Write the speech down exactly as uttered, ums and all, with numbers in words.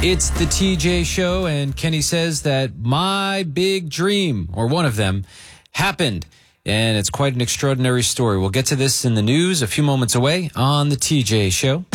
It's the T J Show, and Kenny says that my big dream, or one of them, happened. And it's quite an extraordinary story. We'll get to this in the news a few moments away on the T J Show.